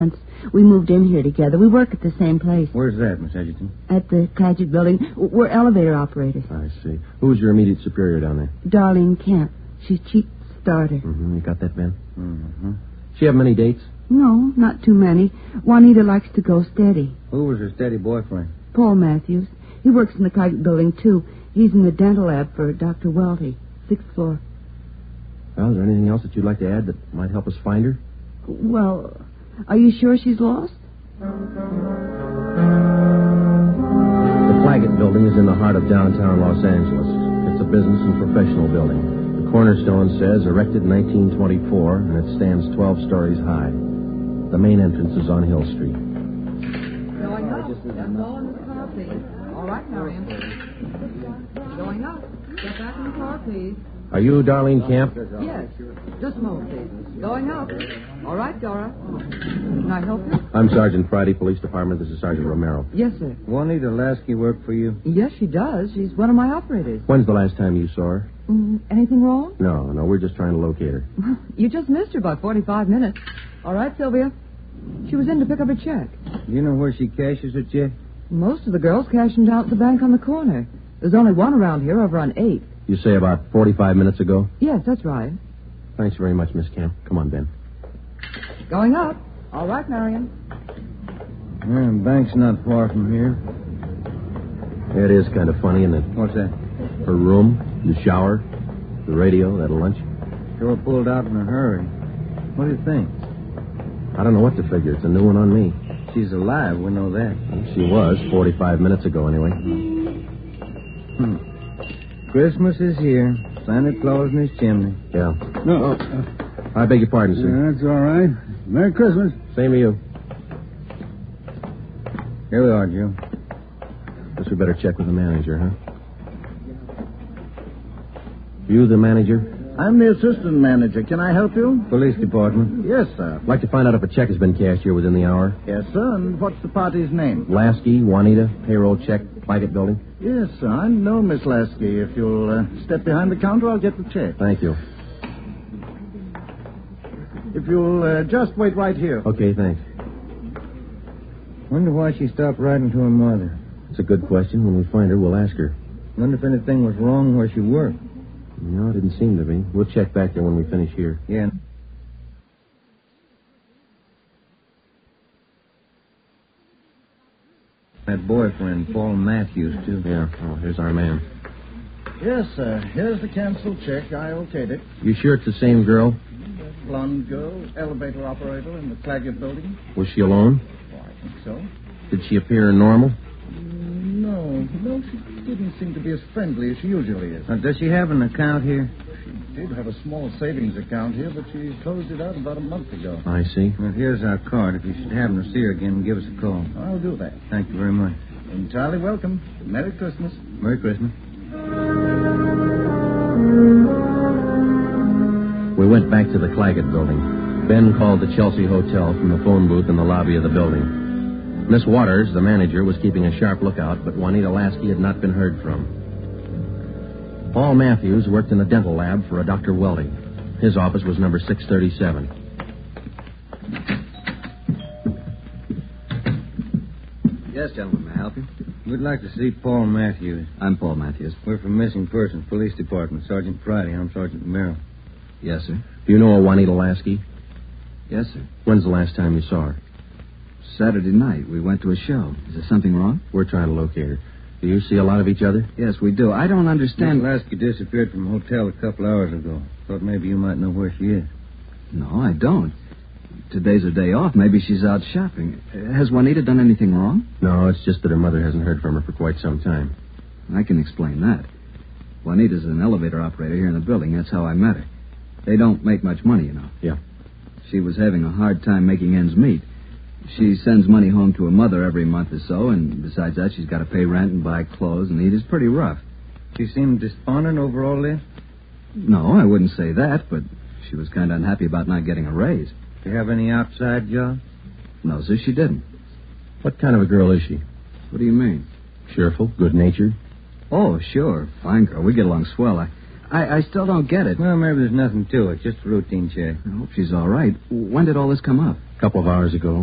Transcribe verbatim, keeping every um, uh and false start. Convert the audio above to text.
We moved in here together. We work at the same place. Where's that, Miss Edgerton? At the Claggett Building. We're elevator operators. I see. Who's your immediate superior down there? Darlene Kemp. She's chief starter. Mm-hmm. You got that, Ben? Mm-hmm. She have many dates? No, not too many. Juanita likes to go steady. Who was her steady boyfriend? Paul Matthews. He works in the Claggett Building, too. He's in the dental lab for Doctor Welty, sixth floor. Well, is there anything else that you'd like to add that might help us find her? Well, are you sure she's lost? The Claggett Building is in the heart of downtown Los Angeles. It's a business and professional building. The cornerstone says erected in nineteen twenty-four, and it stands twelve stories high. The main entrance is on Hill Street. Going up. That's all in the car, please. All right, Marion. Going up. Get back in the car, please. Are you Darlene Camp? Yes. Just a moment, please. Going up. All right, Dora. Can I help you? I'm Sergeant Friday, Police Department. This is Sergeant Romero. Yes, sir. Juanita Lasky work for you? Yes, she does. She's one of my operators. When's the last time you saw her? Mm, anything wrong? No, no, we're just trying to locate her. You just missed her by forty-five minutes. All right, Sylvia. She was in to pick up a check. Do you know where she cashes her check? Most of the girls cash them down at the bank on the corner. There's only one around here over on eight. You say about forty-five minutes ago? Yes, that's right. Thanks very much, Miss Camp. Come on, Ben. Going up. All right, Marion. Yeah, the bank's not far from here. It is kind of funny, isn't it? What's that? Her room, the shower, the radio, that lunch. Sure pulled out in a hurry. What do you think? I don't know what to figure. It's a new one on me. She's alive, we know that. She was, forty-five minutes ago, anyway. Hmm. Christmas is here. Santa Claus in his chimney. Yeah. No. Uh, I beg your pardon, sir. yeah, that's all right. Merry Christmas. Same to you. Here we are, Joe. Guess we better check with the manager, huh? You the manager? I'm the assistant manager. Can I help you? Police department. Yes, sir. I'd like to find out if a check has been cashed here within the hour. Yes, sir. And what's the party's name? Lasky, Juanita, payroll check, Claggett Building. Yes, sir. I know Miss Lasky. If you'll uh, step behind the counter, I'll get the check. Thank you. If you'll uh, just wait right here. Okay, thanks. Wonder why she stopped writing to her mother. It's a good question. When we find her, we'll ask her. Wonder if anything was wrong where she worked. No, it didn't seem to be. We'll check back there when we finish here. Yeah. That boyfriend, Paul Matthews, too. Yeah. Oh, here's our man. Yes, sir. Here's the canceled check. I okayed it. You sure it's the same girl? Blonde girl, elevator operator in the Claggett Building. Was she alone? Oh, I think so. Did she appear normal? No, no, she didn't seem to be as friendly as she usually is. Now, does she have an account here? She did have a small savings account here, but she closed it out about a month ago. I see. Well, here's our card. If you should happen to see her again, give us a call. I'll do that. Thank you very much. Entirely welcome. Merry Christmas. Merry Christmas. We went back to the Claggett Building. Ben called the Chelsea Hotel from the phone booth in the lobby of the building. Miss Waters, the manager, was keeping a sharp lookout, but Juanita Lasky had not been heard from. Paul Matthews worked in the dental lab for a Doctor Welty. His office was number six thirty-seven. Yes, gentlemen, may I help you? We'd like to see Paul Matthews. I'm Paul Matthews. We're from Missing Persons Police Department. Sergeant Friday. I'm Sergeant Merrill. Yes, sir. Do you know a Juanita Lasky? Yes, sir. When's the last time you saw her? Saturday night, we went to a show. Is there something wrong? We're trying to locate her. Do you see a lot of each other? Yes, we do. I don't understand... Miss Lasky disappeared from the hotel a couple hours ago. Thought maybe you might know where she is. No, I don't. Today's her day off. Maybe she's out shopping. Has Juanita done anything wrong? No, it's just that her mother hasn't heard from her for quite some time. I can explain that. Juanita's an elevator operator here in the building. That's how I met her. They don't make much money, you know. Yeah. She was having a hard time making ends meet. She sends money home to her mother every month or so, and besides that, she's got to pay rent and buy clothes and eat. It's pretty rough. She seemed despondent over all this? No, I wouldn't say that, but she was kind of unhappy about not getting a raise. Do you have any outside jobs? No, sir, she didn't. What kind of a girl is she? What do you mean? Cheerful, good-natured? Oh, sure. Fine girl. We get along swell. I, I, I still don't get it. Well, maybe there's nothing to it. Just a routine check. I hope she's all right. When did all this come up? A couple of hours ago.